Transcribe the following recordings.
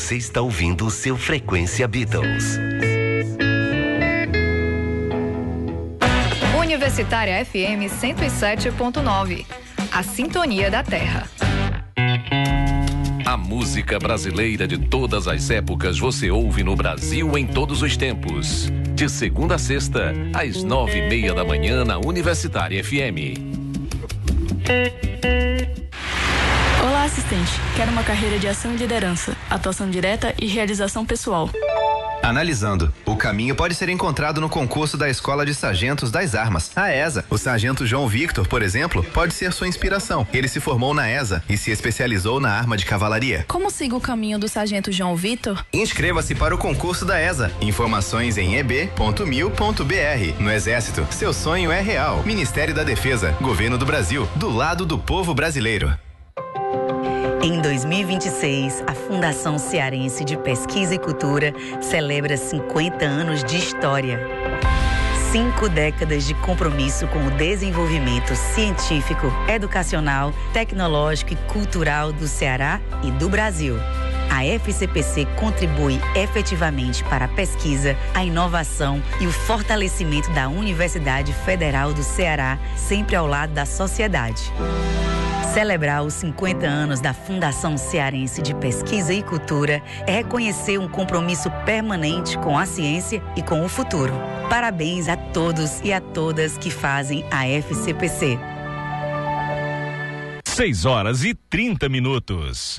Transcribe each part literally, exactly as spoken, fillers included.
Você está ouvindo o seu Frequência Beatles. Universitária F M cento e sete ponto nove. A sintonia da Terra. A música brasileira de todas as épocas você ouve no Brasil em todos os tempos. De segunda a sexta, às nove e meia da manhã na Universitária F M. Olá, assistente. Quero uma carreira de ação e liderança, atuação direta e realização pessoal. Analisando. O caminho pode ser encontrado no concurso da Escola de Sargentos das Armas, a ESA. O sargento João Victor, por exemplo, pode ser sua inspiração. Ele se formou na ESA e se especializou na arma de cavalaria. Como sigo o caminho do sargento João Victor? Inscreva-se para o concurso da ESA. Informações em e b ponto mil ponto b r. No Exército, seu sonho é real. Ministério da Defesa, Governo do Brasil, do lado do povo brasileiro. Em dois mil e vinte e seis, a Fundação Cearense de Pesquisa e Cultura celebra cinquenta anos de história. Cinco décadas de compromisso com o desenvolvimento científico, educacional, tecnológico e cultural do Ceará e do Brasil. A F C P C contribui efetivamente para a pesquisa, a inovação e o fortalecimento da Universidade Federal do Ceará, sempre ao lado da sociedade. Celebrar os cinquenta anos da Fundação Cearense de Pesquisa e Cultura é reconhecer um compromisso permanente com a ciência e com o futuro. Parabéns a todos e a todas que fazem a F C P C. seis horas e trinta minutos.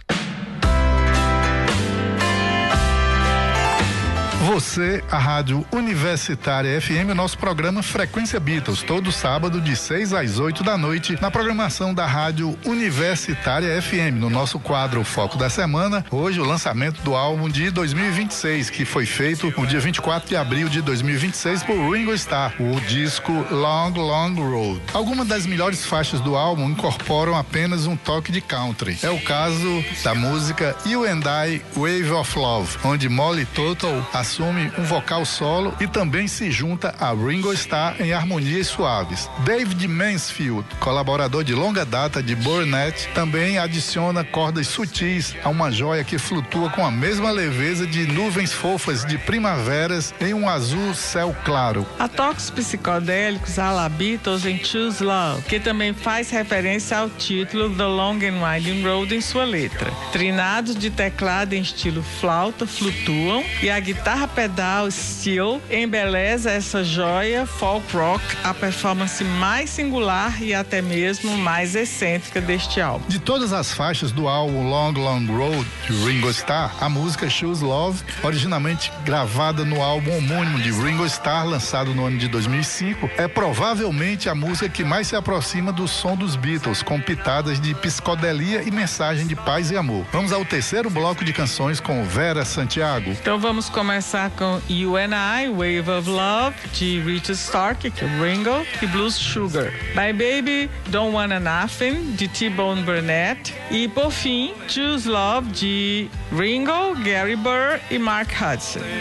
Você, a Rádio Universitária F M, o nosso programa Frequência Beatles, todo sábado de seis às oito da noite, na programação da Rádio Universitária F M. No nosso quadro o Foco da Semana, hoje o lançamento do álbum de dois mil e vinte e seis, que foi feito no dia vinte e quatro de abril de dois mil e vinte e seis por Ringo Starr, o disco Long, Long Road. Algumas das melhores faixas do álbum incorporam apenas um toque de country. É o caso da música You and I, Wave of Love, onde Molly Tuttle assume um vocal solo e também se junta a Ringo Starr em harmonias suaves. David Mansfield, colaborador de longa data de Burnett, também adiciona cordas sutis a uma joia que flutua com a mesma leveza de nuvens fofas de primaveras em um azul céu claro. Há toques psicodélicos à la Beatles em Choose Love, que também faz referência ao título The Long and Winding Road em sua letra. Trinados de teclado em estilo flauta flutuam e a guitarra pedal steel embeleza essa joia folk rock, a performance mais singular e até mesmo mais excêntrica deste álbum. De todas as faixas do álbum Long Long Road de Ringo Starr, a música Choose Love, originalmente gravada no álbum homônimo de Ringo Starr, lançado no ano de dois mil e cinco, é provavelmente a música que mais se aproxima do som dos Beatles, com pitadas de psicodelia e mensagem de paz e amor. Vamos ao terceiro bloco de canções com Vera Santiago. Então vamos começar com You and I, Wave of Love, de Richard Stark, que é Ringo, e Blues Sugar. My Baby, Don't Wanna Nothing, de T-Bone Burnett. E, por fim, Choose Love, de Ringo, Gary Burr e Mark Hudson.